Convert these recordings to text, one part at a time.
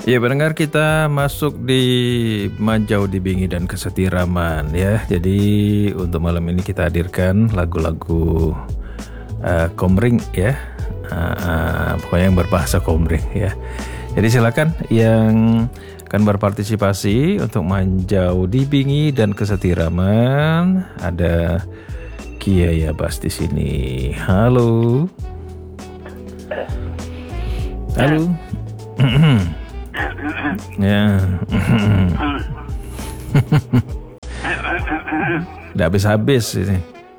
Ya, pendengar, kita masuk di Manjau Dibingi dan Kesetiraman ya. Jadi untuk malam ini kita hadirkan lagu-lagu Komring ya. Pokoknya yang berbahasa Komring ya. Jadi silakan yang akan berpartisipasi untuk Manjau Dibingi dan Kesetiraman. Ada Kiai Abbas di sini. Halo. Halo. Ya. Udah habis-habis ini.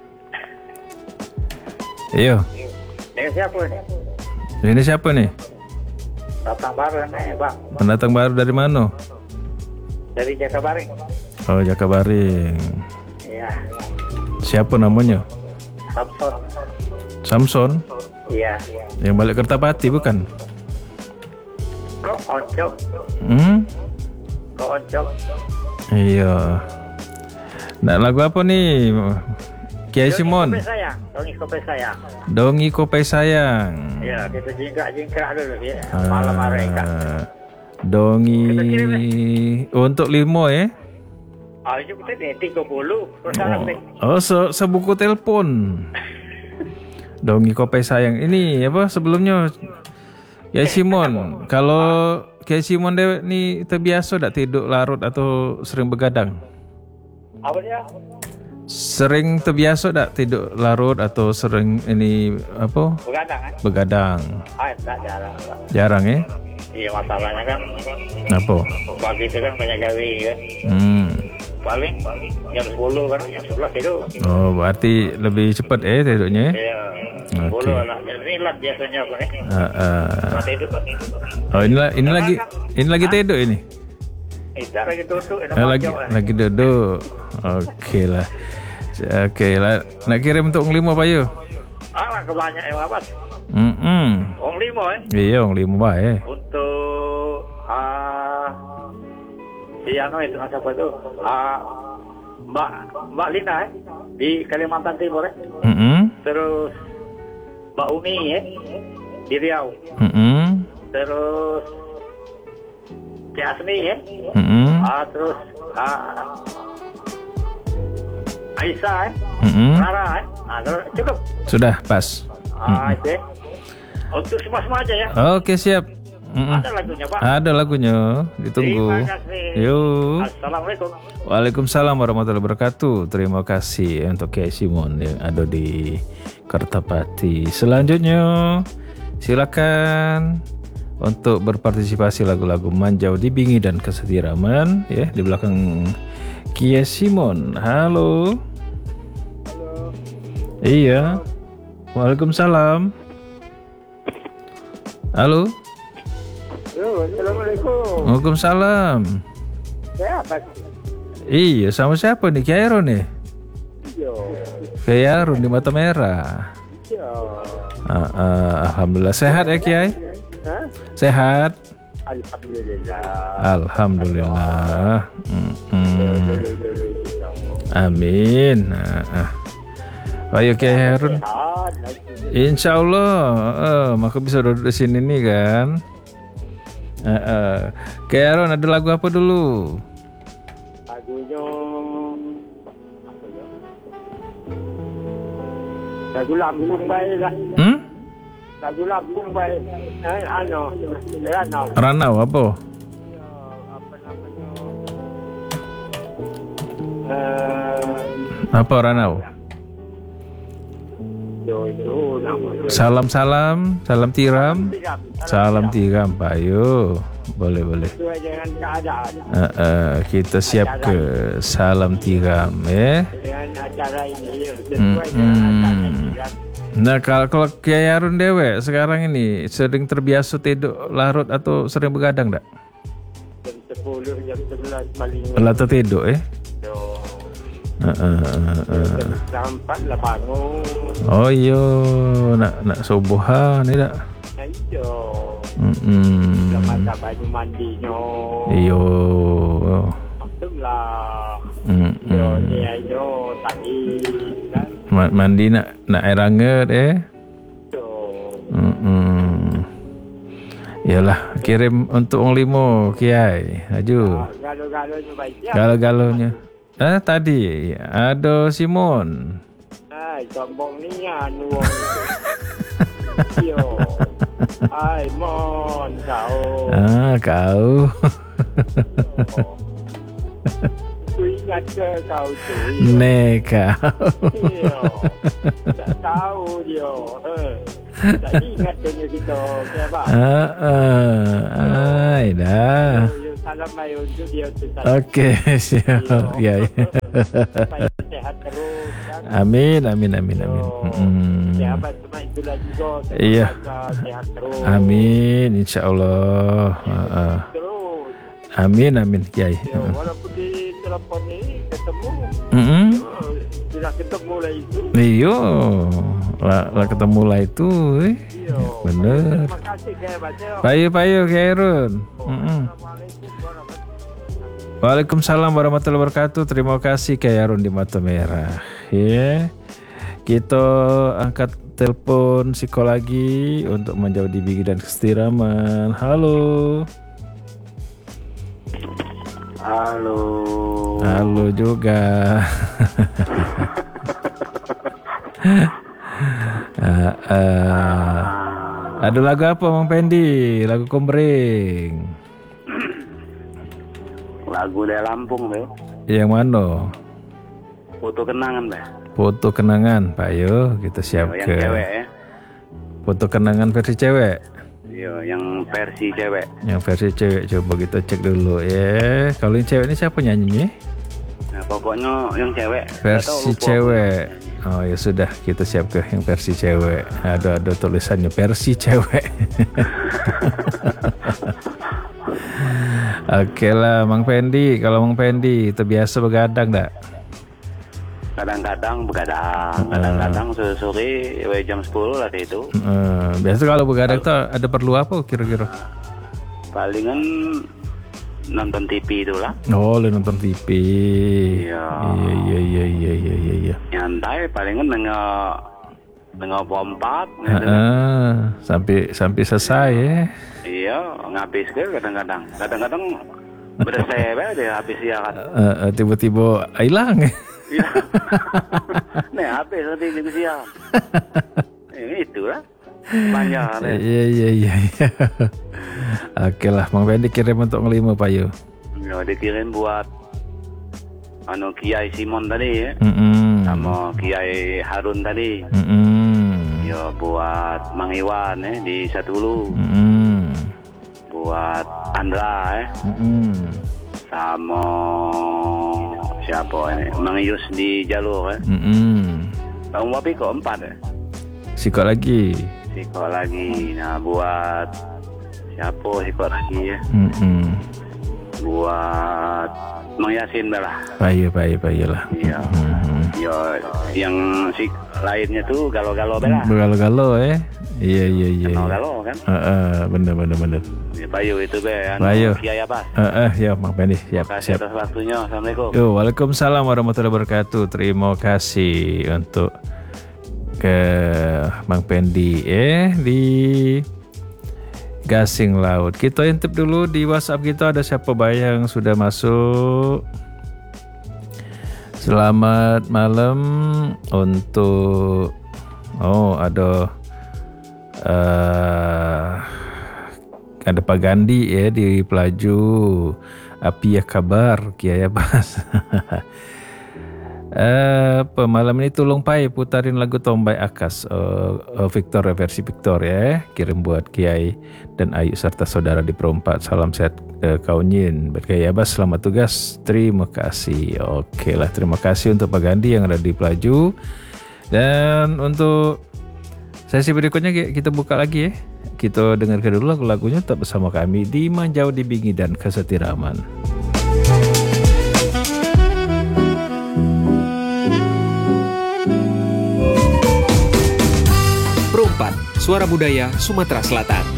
Ayo. Ini siapa nih? Ini siapa nih? Datang baru nih, Bang. Pendatang baru dari mana? Dari Jakabaring. Oh, Jakabaring. Iya. Siapa namanya? Samson. Samson? Iya. Yang balik Kertapati bukan? Kok oncok? Kok oncok? Iya. Nah, lagu apa nih? Kiai Simon. Dongi kopi sayang. Dongi Kopi Sayang. Iya, kita jingkrak dulu ya. Malam mereka. Dongi untuk limo ya? Itu kita nih 30. Sebuku telepon. Dongi Kopi Sayang. Ini apa sebelumnya? Kiai Simon, kalau Kiai Simon dewe nih terbiasa tak tidur larut atau sering begadang? Apa dia? Sering terbiasa tak tidur larut atau sering ini apa? Begadang kan? Begadang. Tak jarang. Jarang ya? Iya, masalahnya kan Apa? pagi itu kan banyak gawe kan. Paling jam 10 kan, jam 11 tidur. Oh, berarti lebih cepat tidurnya ya? Iya. 10 lah. Jadi lah biasanya aku nih. Tidur. Oh, ini lagi tidur ini. Lagi duduk. Lagi duduk. Oke lah. Nak kirim untuk Ong Limo apa yuk? Kebanyak yang apa? Ong Limo Iya, Ong Limo bae. Untuk itu siapa itu? Mbak Lina di Kalimantan Timur Terus Mbak Umi di Riau. Terus Cik Asmi terus Aisyah Rara cukup. Sudah pas. Itu untuk semua aja ya. Oke, siap. Ada lagunya, Pak. Ada lagunya, ditunggu. Terima kasih. Yuk. Assalamualaikum. Waalaikumsalam warahmatullahi wabarakatuh. Terima kasih untuk Kiai Simon yang ada di Kertapati. Selanjutnya silakan untuk berpartisipasi lagu-lagu Manjau Dibingi dan Kesetiraman ya, di belakang Kiai Simon. Halo. Iya. Waalaikumsalam. Halo. Assalamualaikum. Waalaikumsalam. Siapa? Iya, sama siapa nih? Kiai Aron nih? Iya. Kiai Aron di Mata Merah. Iya. Alhamdulillah sehat ya Kiai? Sehat. Alhamdulillah. Amin. Ayo Kiai Harun. Insya Allah, maka bisa duduk di sini nih kan. Kiai Harun, ada lagu apa dulu? Lagunya lagu lambung baik lah. Lagu lambung baik. Ranau apa? Apa Ranau? Salam tiram. Salam tiram, Pak. Yo, boleh. Sesuai dengan keadaan. Kita siap ke salam tiram ya. Dengan acara ini sesuai dengan acara. Nah, kalau Kiai Harun dewe sekarang ini sering terbiasa tidur larut atau sering begadang tak? Jam 10, jam 11 paling. Atau tidur Jam 4 lah bangun. Oh iya, nak subuhan ni tak? Iya. Masa baju mandinya. Iyo. Itulah. Yo tadi kan. Mandi nak air hangat Yalah, kirim untuk Wong Limo, Kiai. Aju. Galo-galonya baik ya. Galo-galonya. Tadi ada Simon. Sombong ni anu wong itu. Yo. Ai mon kau. Kau. Ku ingat ke kau tu. Neka. Yo. Tak tahu dia. Tak ingat dia kita. Kenapa? Ai dah. Salam mai untuk dia tu. Okey, siap. Ya. Sehat terus. Amin. Sahabat semua itulah juga. Iya. Sehat terus. Amin, insya-Allah. Terus. Amin, Kiai. Walaupun di telefon ni ketemu. Tidak ketemu lah itu. Iyo, lah ketemu lah itu. Iya. Bener. Terima kasih Kiai Baca. Payu Kiai Run. Waalaikumsalam warahmatullahi wabarakatuh. Terima kasih Kiai Arun di Mata Merah. Ya. Kita angkat telepon psikologi untuk menjawab di Binggi dan Kesatiraman. Halo. Halo juga. Ada lagu apa Mang Pendi? Lagu Komering. Lagu dari Lampung Bel. Yang mana? Foto kenangan Bel. Foto kenangan, Pak Yo, kita siapkan. Yang cewek ya. Foto kenangan versi cewek. Iya, yang versi cewek. Yang versi cewek, coba kita cek dulu ya. Kalau yang cewek ini siapa nyanyinya? Nah, pokoknya yang cewek. Versi cewek. Oh ya sudah, kita siapkan yang versi cewek. Ada tulisannya versi cewek. Oke lah, Mang Pendi. Kalau Mang Pendi itu biasa begadang tak? Kadang-kadang begadang, kadang-kadang sore jam 10 lah itu. Biasa kalau begadang tuh ada perlu apa kira-kira? Palingan nonton TV itulah. Oh, lu nonton TV. Iya. Iya. Nyantai palingan nengok pompat. Sampai selesai ya. Iya, ngabis ke kadang-kadang. Kadang-kadang bersebe deh habis ya kan. Tiba-tiba hilang. Iya. Nih habis nanti di siang. Itulah. Panjang. Iya. Oke lah, Mang Pendi kirim untuk ngelima Pak Yu. Ya, dikirim buat Kiai Simon tadi ya. Sama Kiai Harun tadi. Ya buat Mang Iwan di Satulu. Buat Andra sama siapa ini? Mang Yus di Jalur Bang Wapi kok 4 ya? Sikot lagi. Nah buat siapa sikot lagi ya? Buat Mang Yasin lah. Payu lah. Iya. Ya yang si lainnya tuh galo-galo belah. Galo-galo ya. Iya. Galo kan? Bener. Ya, Payu itu Payu. Kiai apa? Ya Mang Pendi siap. Atas waktunya. Assalamualaikum. Waalaikumsalam warahmatullahi wabarakatuh. Terima kasih untuk ke Mang Pendi di Gasing Laut. Kita intip dulu di WhatsApp kita ada siapa yang sudah masuk. Selamat malam untuk ada Pak Gandhi ya di Pelaju. Api ya kabar Kiai Abbas. Malam ini tolong Pai putarin lagu Tombay Akas Victor versi Victor ya. Kirim buat Kiai dan Ayu serta saudara di Perompak. Salam sehat kaunyin. Kiai Abbas selamat tugas. Terima kasih. Oke lah, terima kasih untuk Pak Gandhi yang ada di Pelaju. Dan untuk sesi berikutnya kita buka lagi ya. Kita dengarkan dulu lagu-lagunya tetap bersama kami di Manjau di Binggi dan Kesatiraman. Perompak, Suara Budaya Sumatera Selatan.